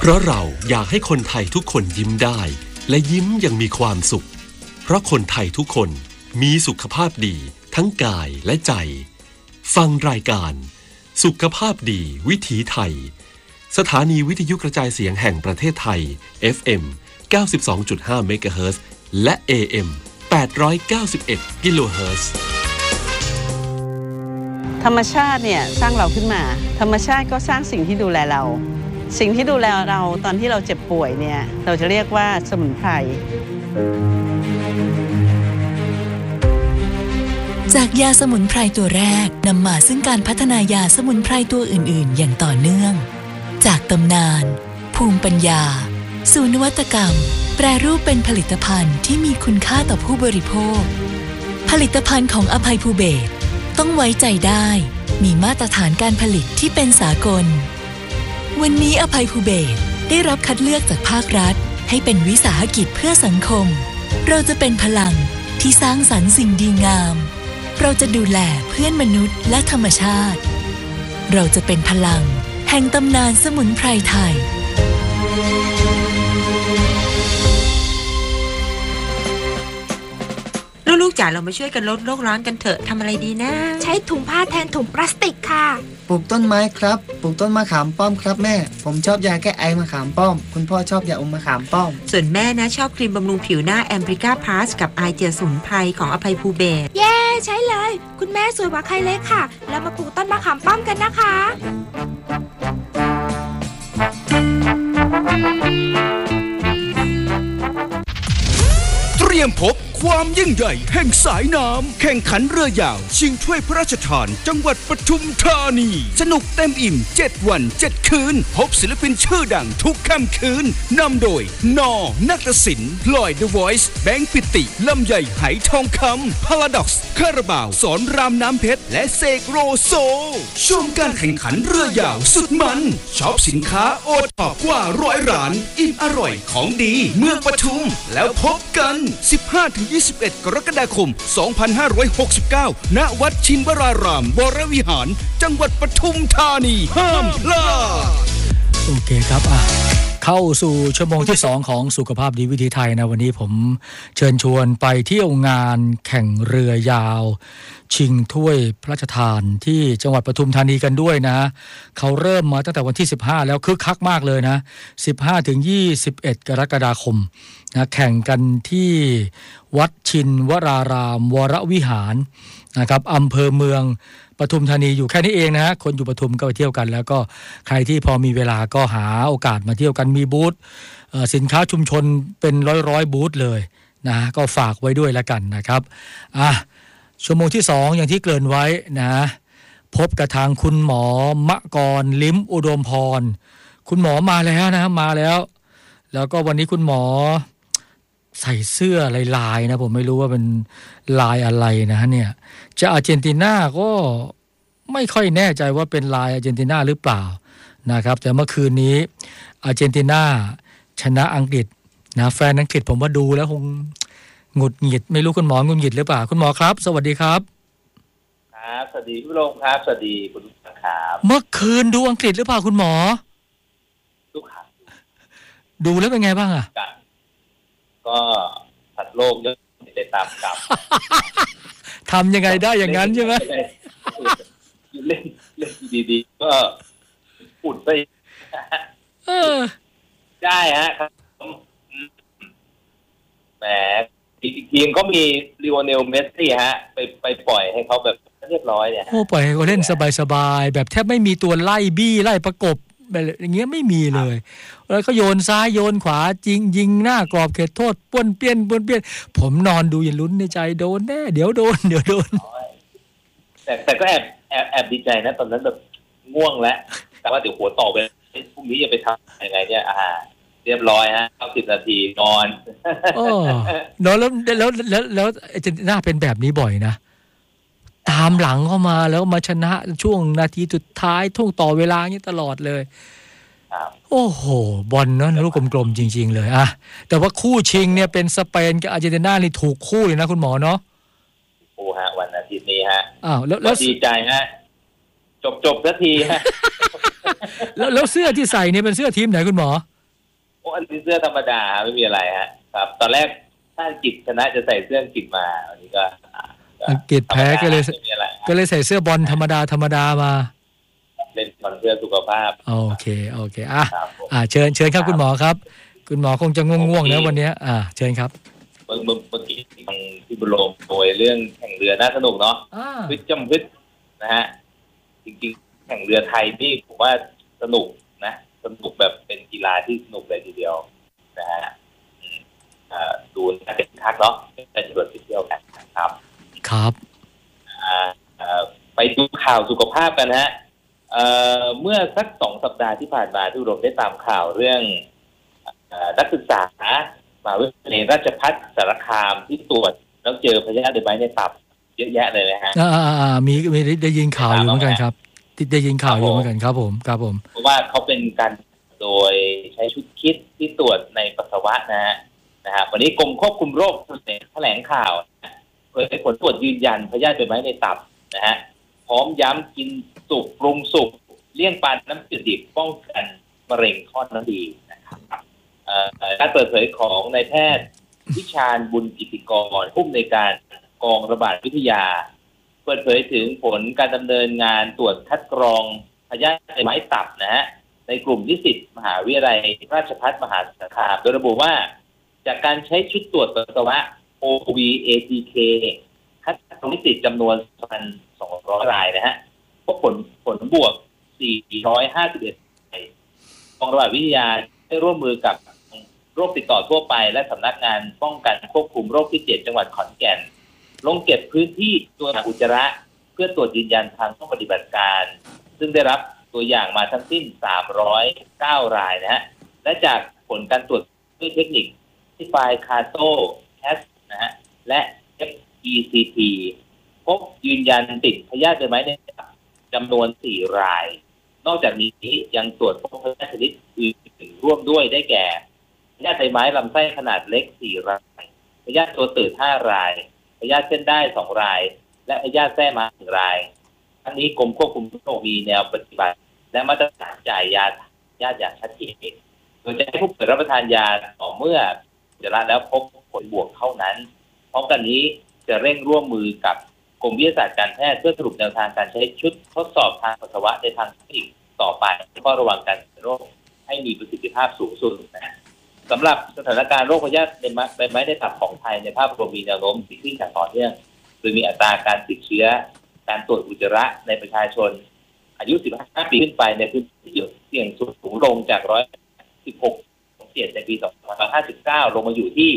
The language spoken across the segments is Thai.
เพราะเราอยากให้คนไทยทุกคนยิ้มได้และยิ้มอย่างมีความสุขเพราะคนไทยทุกคนมีสุขภาพดีทั้งกายและใจฟังรายการสุขภาพดีวิถีไทยสถานีวิทยุกระจายเสียงแห่งประเทศไทย FM 92.5 เมกะเฮิรตซ์และ AM 891 กิโลเฮิรตซ์ธรรมชาติเนี่ยสร้างเราขึ้นมาธรรมชาติก็สร้างสิ่งที่ดูแลเราสิ่งที่ดูแลเราตอนที่เราเจ็บป่วยเนี่ยเราจะเรียกว่าสมุนไพรจากยาสมุนไพรตัวแรกนำมาซึ่งการพัฒนายาสมุนไพรตัวอื่นๆอย่างต่อเนื่องจากตำนานภูมิปัญญาสู่นวัตกรรมแปรรูปเป็นผลิตภัณฑ์ที่มีคุณค่าต่อผู้บริโภคผลิตภัณฑ์ของอภัยภูเบศรต้องไว้ใจได้มีมาตรฐานการผลิตที่เป็นสากลวันนี้อภัยภูเบศรได้รับคัดเลือกจากภาครัฐให้เป็นวิสาหกิจเพื่อสังคมเราจะเป็นพลังที่สร้างสรรค์สิ่งดีงามเราจะดูแลเพื่อนมนุษย์และธรรมชาติเราจะเป็นพลังแห่งตำนานสมุนไพรไทยลูกๆจ๋าเรามาช่วยกันลดโลกร้อนกันเถอะทำอะไรดีนะใช้ถุงผ้าแทนถุงพลาสติกค่ะปลูกต้นไม้ครับปลูกต้นมะขามป้อมครับแม่ผมชอบยาแก้ไอมะขามป้อมคุณพ่อชอบยาอมมะขามป้อมส่วนแม่นะชอบครีมบำรุงผิวหน้าแอมบริก้าพลัสกับไอเจลสมุนไพรของอภัยภูเบศรเย้ใช้เลยคุณแม่สวยกว่าใครเลยค่ะแล้วมาปลูกต้นมะขามป้อมกันนะคะเตรียมพบความยิ่งใหญ่แห่งสายน้ำแข่งขันเรือยาวชิงถ้วยพระราชทานจังหวัดปทุมธานีสนุกเต็มอิ่ม7วัน7คืนพบศิลปินชื่อดังทุกค่ำคืนนำโดยนอนักศิลป์ลอย The Voice แบงค์ปิติลำใหญ่ไหทองคำ Paradox คาราบาวสอนรามน้ำเพชรและเสกโรโซชมการแข่งขันเรือยาวสุดมันช็อปสินค้าโอท็อปกว่า100 ร้านอิ่มอร่อยของดีเมืองปทุมแล้วพบกัน 15-21 กรกฎาคม 2569 ณ วัดชินวรารามวรวิหารจังหวัดปทุมธานีห้ามพลาดโอเคครับเข้าสู่ชั่วโมงที่2ของสุขภาพดีวิถีไทยนะวันนี้ผมเชิญชวนไปเที่ยวงานแข่งเรือยาวชิงถ้วยพระราชทานที่จังหวัดปทุมธานีกันด้วยนะเขาเริ่มมาตั้งแต่วันที่15แล้วคึกคักมากเลยนะ 15-21 กรกฎาคมนะแข่งกันที่วัดชินวรารามวรวิหารนะครับอำเภอเมืองปทุมธานีอยู่แค่นี้เองนะคนอยู่ปทุมก็ไปเที่ยวกันแล้วก็ใครที่พอมีเวลาก็หาโอกาสมาเที่ยวกันมีบูธสินค้าชุมชนเป็นร้อยบูธเลยนะก็ฝากไว้ด้วยแล้วกันนะครับชั่วโมงที่2อย่างที่เกริ่นไว้นะพบกับทางคุณหมอมะกรลิ้มอุดมพรคุณหมอมาแล้วนะมาแล้วก็วันนี้คุณหมอใส่เสื้อลายๆนะผมไม่รู้ว่าเป็นลายอะไรนะเนี่ยจะอาร์เจนตินาก็ไม่ค่อยแน่ใจว่าเป็นลายอาร์เจนตินาหรือเปล่านะครับแต่เมื่อคืนนี้อาร์เจนตินาชนะอังกฤษนะแฟนอังกฤษผมว่าดูแล้วคงหงุดหงิดไม่รู้คุณหมอหงุดหงิดหรือเปล่าคุณหมอครับสวัสดีครับครับสวัสดีพี่ลงครับสวัสดีคุณครับเมื่อคืนดูอังกฤษหรือเปล่าคุณหมอดูครับดูแล้วเป็นไงบ้างก็สัตว์โลกย่อมไปตามกรรมทำยังไงได้อย่างนั้นใช่ไหมเล่นดีๆก็ฝุ่นไปได้ฮะครับแหมอีกทีมก็มีลิโอเนลเมสซี่ฮะไปปล่อยให้เขาแบบเรียบร้อยเนี่ยโอ้ปล่อยให้เขาเล่นสบายๆแบบแทบไม่มีตัวไล่บี้ไล่ประกบแบบอย่างเงี้ยไม่มีเลยแล้วก็โยนซ้ายโยนขวายิงหน้ากรอบเขตโทษป้วนเปี้ยนผมนอนดูอย่าลุ้นในใจโดนแน่เดี๋ยวโดนแต่ก็แอบดีใจนะตอนนั้นแบบง่วงแล้วแต่ว่าเดี๋ยวหัวต่อไปพรุ่งนี้จะไปทำยังไงเนี่ยเรียบร้อยฮะ90 นาทีนอนแล้วอาร์เจนตินาเป็นแบบนี้บ่อยนะตามหลังเข้ามาแล้วมาชนะช่วงนาทีสุดท้ายท่วงต่อเวลาอย่างนี้ตลอดเลยโอ้โหบอลเนาะลูกกลมๆจริงๆเลยแต่ว่าคู่ชิงเนี่ยเป็นสเปนกับอาร์เจนตินานี่ถูกคู่เลยนะคุณหมอเนาะโอ้ฮะวันอาทิตย์นี้ฮะแล้วดีใจฮะจบสักทีฮะแล้วเสื้อที่ใส่เนี่ยเป็นเสื้อทีมไหนคุณหมออันนี้เสื้อธรรมดาไม่มีอะไรฮะครับตอนแรกถ้าอังกฤษชนะจะใส่เสื้ออังกฤษมาอันนี้ก็อังกฤษแพ้ก็เลยใส่เสื้อบอลธรรมดามาเล่นบอลเพื่อสุขภาพโอเคเชิญครับคุณหมอครับคุณหมอคงจะง่วงๆนะวันนี้เชิญครับเมื่อกี้ที่บุโรงโดยเรื่องแข่งเรือน่าสนุกเนาะวิทย์จำวิทย์นะฮะจริงๆแข่งเรือไทยนี่ผมว่าสนุกนะสนุกแบบเป็นกีฬาที่สนุกเลยทีเดียวนะฮะดูน่าเป็นคักเนาะเป็นจุดเที่ยวกันครับไปดูข่าวสุขภาพกันฮะเมื่อสัก2 สัปดาห์ที่ผ่านมาที่เราได้ตามข่าวเรื่องนักศึกษามหาวิทยาลัยราชภัฏสารคามที่ตรวจแล้วเจอพยาธิใบไม้ในตับเยอะแยะเลยนะฮะมีได้ยินข่าวอยู่เหมือนกันครับได้ยินข่าวอยู่เหมือนกันครับผมเพราะว่าเขาเป็นการโดยใช้ชุดคิดที่ตรวจในปัสสาวะนะฮะวันนี้กรมควบคุมโรคแถลงข่าวเผยผลตรวจยืนยันพยาธิใบไม้ในตับนะฮะพร้อมย้ำกินสุกปรุงสุกเลี่ยงปานน้ำจืดดิบป้องกันมะเร็งข้อน้ำดีนะครับการเปิดเผยของนายแพทย์วิชาญบุญกิติกรผู้อำนวยการกองระบาดวิทยาเปิดเผยถึงผลการดำเนินงานตรวจคัดกรองพยาธิใบไม้ตับนะฮะในกลุ่มนิสิตมหาวิทยาลัยราชภัฏมหาสารคามโดยระบุว่าจากการใช้ชุดตรวจปัสสาวะ OVATK คัดกรองนิสิตจำนวน 1,200 รายนะฮะพบผลบวก 451 รายกองระบาดวิทยาได้ร่วมมือกับโรคติดต่อทั่วไปและสำนักงานป้องกันควบคุมโรคที่ 7 จังหวัดขอนแก่นลงเก็บพื้นที่ตัวอย่างอุจจาระเพื่อตรวจยืนยันทางห้องปฏิบัติการซึ่งได้รับตัวอย่างมาทั้งสิ้น309 รายนะฮะและจากผลการตรวจด้วยเทคนิคที่ไฟล์คาโตแคสนะฮะและ FECT พบยืนยันติดพยาธิใบไม้ในตับจำนวน4 รายนอกจากนี้ยังตรวจพบพยาธิชนิดอื่นร่วมด้วยได้แก่พยาธิใบไม้ลำไส้ขนาดเล็ก4 รายพยาธิตัวตืด5 รายพยาธิเส้นได้2 รายและพยาธิแทรกมา1 รายทั้งนี้กรมควบคุมโรคมีแนวปฏิบัติและมาตรการจ่ายยาอย่างชัดเจนโดยจะให้ผู้ป่วยรับประทานยาต่อเมื่ออุจจาระแล้วพบผลบวกเท่านั้นพร้อมกันนี้จะเร่งร่วมมือกับกรมวิทยาศาสตร์การแพทย์เพื่อสรุปแนวทางการใช้ชุดทดสอบทางปัสสาวะในทางเทคนิคต่อไปเพื่อระวังการโรคให้มีประสิทธิภาพสูงสุดนะสำหรับสถานการณ์โรคพยาธิใบไม้ในตับของไทยในภาพรวมมีแนวโน้มดีขึ้นอย่างต่อเนื่องโดยมีอัตราการติดเชื้อการตรวจอุจจาระในประชาชนอายุ 15 ปีขึ้นไปในพื้นที่เสี่ยงสูงลงจาก116ของเขตในปี 2559 ลงมาอยู่ที่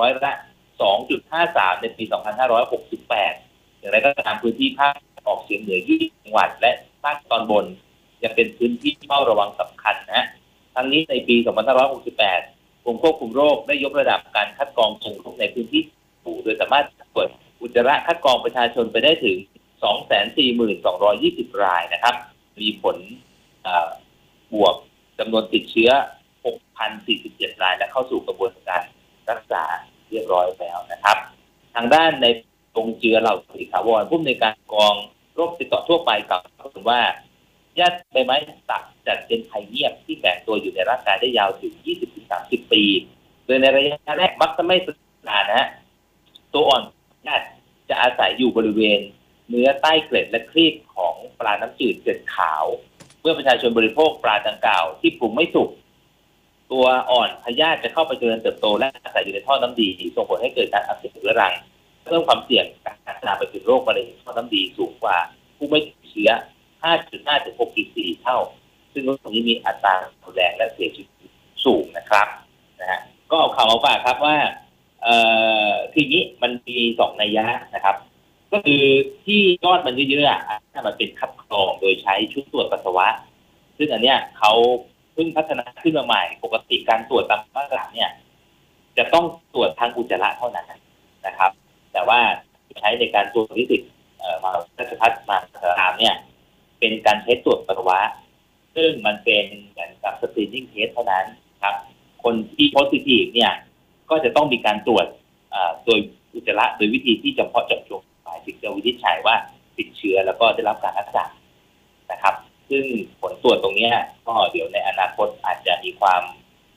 2.53 ในปี 2568 อย่างไรก็ตามพื้นที่ภาคออกเฉียงเหนือ20 จังหวัดและภาคตอนบนยังเป็นพื้นที่เฝ้าระวังสำคัญนะทั้งนี้ในปี 2568 กรมควบคุมโรคได้ยกระดับการคัดกรองเชิงรุกในพื้นที่สูงโดยสามารถตรวจอุจจาระคัดกรองประชาชนไปได้ถึง 240,220 รายนะครับมีผลบวกจำนวนติดเชื้อ 6,047 รายและเข้าสู่กระบวนการรักษาเรียบร้อยแล้วนะครับทางด้านในตรงเจือเหล่าศรีถาวรผู้อำนวยการกองโรคติดต่อทั่วไปกล่าวว่าญาติใบไม้ตับจัดเป็นภัยเงียบที่แฝงตัวอยู่ในร่างกายได้ยาวถึง 20-30 ปีโดยในระยะแรกมักจะไม่สุดนานนะฮะตัวอ่อนญาติจะอาศัยอยู่บริเวณเนื้อใต้เกล็ดและครีบของปลาน้ำจืดเกล็ดขาวเมื่อประชาชนบริโภคปลาดังกล่าวที่ปรุงไม่สุกตัวอ่อนพยาธิจะเข้าไปเจริญเติบโตและอาศัยอยู่ในท่อน้ำดีส่งผลให้เกิดการอักเสบเรื้อรังเพิ่มความเสี่ยงการพัฒนาไปเป็นโรคมะเร็งท่อน้ำดีสูงกว่าผู้ไม่ติดเชื้อ 5.5 ถึง 6.4 เท่าซึ่งโรคนี้มีอัตรารุนแรงและเสียชีวิตสูงนะครับนะฮะก็เอาข่าวมาฝากครับว่าทีนี้มันมี2 นัยยะนะครับก็คือที่ยอดมันเยอะๆมันเป็นคัดกรองโดยใช้ชุดตรวจปัสสาวะซึ่งอันเนี้ยเขาเพิ่งพัฒนาขึ้นมาใหม่ปกติการตรวจตามมาตรฐานเนี่ยจะต้องตรวจทางอุจจาระเท่านั้นนะครับแต่ว่าใช้ในการตรวจนิสิตมาราชภัฏมหาสารคามเนี่ยเป็นการใช้ตรวจปัสสาวะซึ่งมันเป็นเหมือนกับสกรีนนิ่งเทสเท่านั้นครับคนที่โพซิทีฟเนี่ยก็จะต้องมีการตรวจโดยอุจจาระโดยวิธีที่เฉพาะเจาะจงหมายถึงจะวินิจฉัยว่าติดเชื้อแล้วก็ได้รับการรักษานะครับซึ่งผลตรวจตรงนี้ก็เดี๋ยวในอนาคตอาจจะมีความ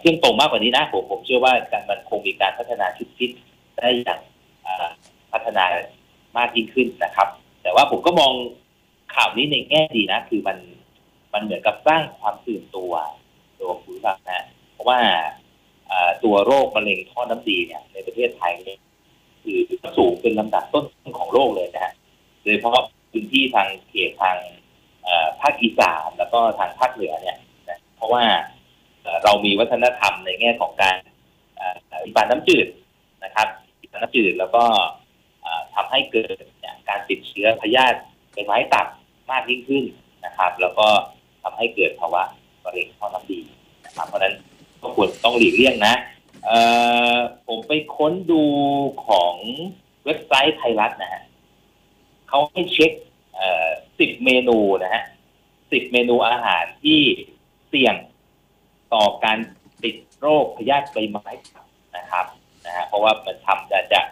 เที่ยงตรงมากกว่านี้นะผมเชื่อว่ามันคงมีการพัฒนาชุดคิดได้อย่างพัฒนามากยิ่งขึ้นนะครับแต่ว่าผมก็มองข่าวนี้ในแง่ดีนะคือมันเหมือนกับสร้างความตื่นตัวผู้ฟังนะเพราะว่าตัวโรคมะเร็งท่อน้ำดีเนี่ยในประเทศไทยเนี่ยคือสูงเป็นลำดับต้นของโลกเลยนะฮะโดยเฉพาะพื้นที่ทางเขตทางภาคอีสานแล้วก็ทางภาคเหนือเนี่ยนะเพราะว่าเรามีวัฒนธรรมในแง่ของการปานน้ำจืดนะครับปานน้ำจืดแล้วก็ทำให้เกิดการติดเชื้อพยาธิใบไม้ตับมากยิ่งขึ้นนะครับแล้วก็ทำให้เกิดภาวะมะเร็งท่อน้ำดีนะครับเพราะฉะนั้นก็ควรต้องหลีกเลี่ยงนะผมไปค้นดูของเว็บไซต์ไทยรัฐนะฮะเขาให้เช็ค10 เมนูนะฮะ10 เมนูอาหารที่เสี่ยงต่อการติดโรคพยาธิใบไม้ตับนะครับนะฮะเพราะว่ามันทำจะ